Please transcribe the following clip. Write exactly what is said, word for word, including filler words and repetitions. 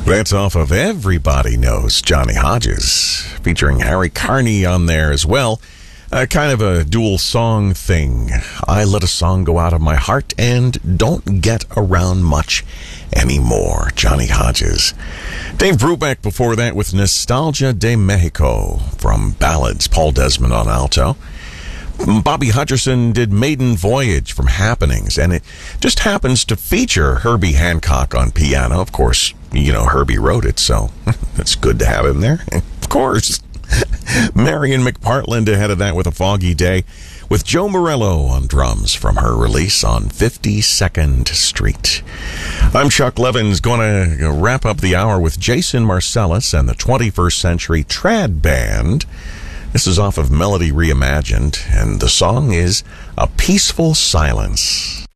That's off of Everybody Knows Johnny Hodges, featuring Harry Carney on there as well. Uh, kind of a dual song thing. I let a song go out of my heart and don't get around much anymore. Johnny Hodges. Dave Brubeck before that with Nostalgia de Mexico from Ballads. Paul Desmond on alto. Bobby Hutcherson did Maiden Voyage from Happenings, and it just happens to feature Herbie Hancock on piano. Of course, you know, Herbie wrote it, so it's good to have him there. Of course. Marion McPartland ahead of that with A Foggy Day, with Joe Morello on drums from her release on fifty-second Street. I'm Chuck Levins, going to wrap up the hour with Jason Marcellus and the twenty-first Century Trad Band. This is off of Melody Reimagined, and the song is A Peaceful Silence.